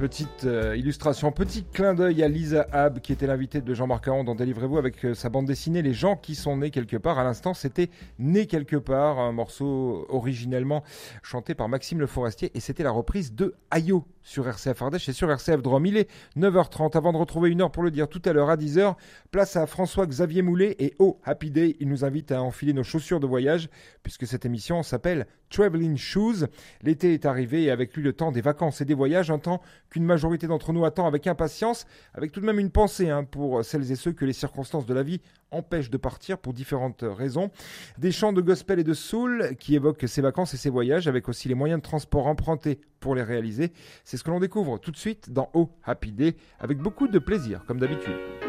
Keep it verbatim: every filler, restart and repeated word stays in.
Petite euh, illustration, petit clin d'œil à Lisa Abb qui était l'invitée de Jean-Marc Caron dans Délivrez-vous avec euh, sa bande dessinée Les gens qui sont nés quelque part. À l'instant, c'était Né quelque part, un morceau originellement chanté par Maxime Le Forestier et c'était la reprise de Ayo sur R C F Ardèche et sur R C F Drôme. Il est neuf heures trente. Avant de retrouver une heure pour le dire tout à l'heure à dix heures, place à François-Xavier Moulet et oh Happy Day, il nous invite à enfiler nos chaussures de voyage puisque cette émission s'appelle Traveling Shoes. L'été est arrivé et avec lui le temps des vacances et des voyages, un temps qu'une majorité d'entre nous attend avec impatience, avec tout de même une pensée hein, pour celles et ceux que les circonstances de la vie empêchent de partir pour différentes raisons. Des chants de gospel et de soul qui évoquent ces vacances et ces voyages, avec aussi les moyens de transport empruntés pour les réaliser. C'est ce que l'on découvre tout de suite dans Oh Happy Day, avec beaucoup de plaisir, comme d'habitude.